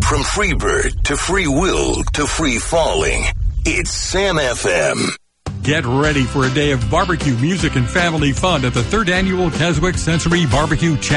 From Freebird to Free Will to Free Falling, it's Sam FM. Get ready for a day of barbecue, music, and family fun at the 3rd Annual Keswick Sensory Barbecue Challenge.